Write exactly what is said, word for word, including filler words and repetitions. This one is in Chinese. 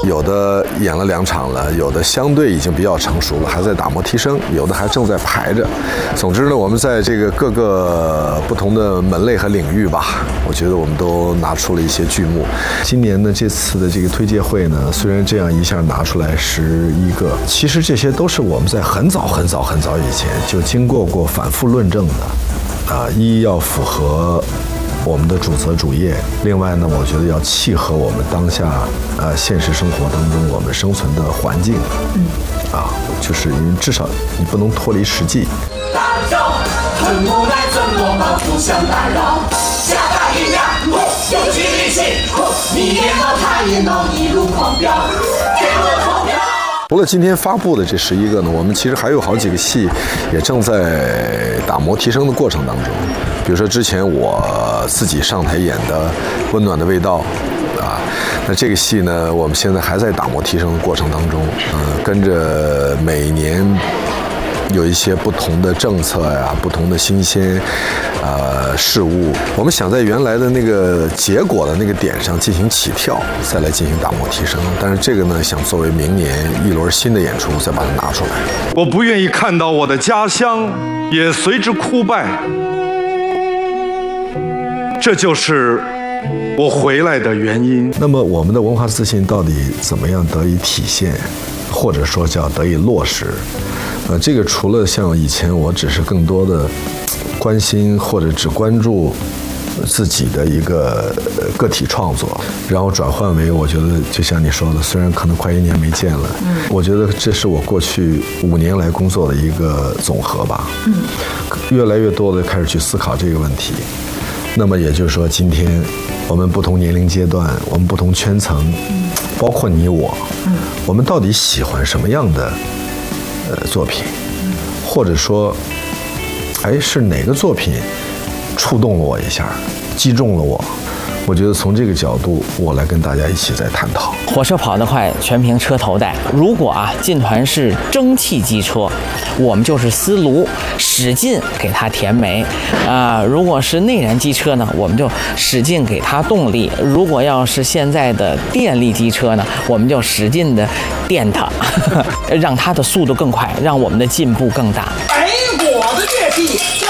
有的演了两场了，有的相对已经比较成熟了，还在打磨提升，有的还正在排着。总之呢，我们在这个各个不同的门类和领域吧，我觉得我们都拿出了一些剧目。今年呢，这次的这个推介会呢，虽然这样一下拿出来十一个，其实这些都是我们在很早很早很早以前就经过过反复论证的，啊，一要符合我们的主责主业，另外呢，我觉得要契合我们当下呃现实生活当中我们生存的环境，嗯，啊，就是因为至少你不能脱离实际。 打扰，很无奈，怎么办？互相打扰，加大音量，有气力气，你也闹，他也闹，一路狂飙，给我投票。 除了今天发布的这十一个呢，我们其实还有好几个戏也正在打磨提升的过程当中。比如说之前我自己上台演的《温暖的味道》啊，那这个戏呢，我们现在还在打磨提升的过程当中。嗯、呃，跟着每年有一些不同的政策呀、不同的新鲜呃事物，我们想在原来的那个结果的那个点上进行起跳，再来进行打磨提升。但是这个呢，想作为明年一轮新的演出，再把它拿出来。 我不愿意看到我的家乡也随之枯败，这就是我回来的原因。 那么我们的文化自信到底怎么样得以体现，或者说叫得以落实？呃，这个除了像以前我只是更多的关心或者只关注自己的一个个体创作，然后转换为我觉得就像你说的，虽然可能快一年没见了，嗯，我觉得这是我过去五年来工作的一个总和吧，嗯，越来越多的开始去思考这个问题。那么也就是说，今天我们不同年龄阶段，我们不同圈层，嗯，包括你我，嗯，我们到底喜欢什么样的呃作品，嗯，或者说，哎，是哪个作品触动了我一下，击中了我？我觉得从这个角度，我来跟大家一起在探讨。 火车跑得快，全凭车头带。如果啊，进团是蒸汽机车，我们就是丝炉，使劲给它填煤啊、呃；如果是内燃机车呢，我们就使劲给它动力；如果要是现在的电力机车呢，我们就使劲的电它，让它的速度更快，让我们的进步更大。 哎，